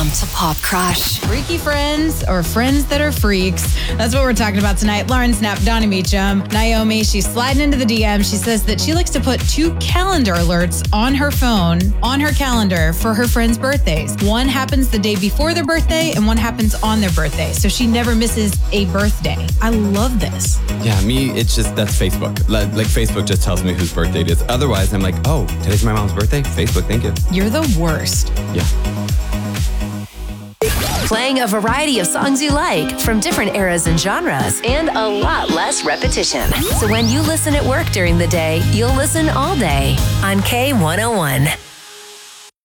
Welcome to Pop Crush. Freaky friends or friends that are freaks. That's what we're talking about tonight. Lauren Snapp, Donnie Meacham, Naomi. She's sliding into the DM. She says that she likes to put 2 calendar alerts on her phone, on her calendar for her friends' birthdays. One happens the day before their birthday and one happens on their birthday. So she never misses a birthday. I love this. Yeah, me, it's just, that's Facebook. Like Facebook just tells me whose birthday it is. Otherwise, I'm like, oh, today's my mom's birthday? Facebook, thank you. You're the worst. Yeah. Playing a variety of songs you like from different eras and genres and a lot less repetition. So when you listen at work during the day, you'll listen all day on K101.